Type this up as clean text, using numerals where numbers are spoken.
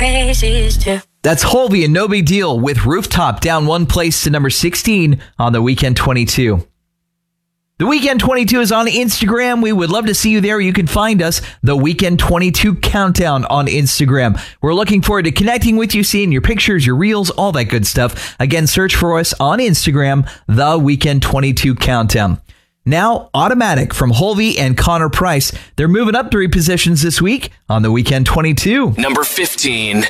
crazies too. That's Holvey and No Big Deal with Rooftop down one place to number 16 on the Weekend 22. The Weekend 22 is on Instagram. We would love to see you there. You can find us, the Weekend 22 Countdown on Instagram. We're looking forward to connecting with you, seeing your pictures, your reels, all that good stuff. Again, search for us on Instagram, the Weekend 22 Countdown. Now, Automatic from Holvey and Connor Price. They're moving up 3 positions this week on the Weekend 22. Number 15.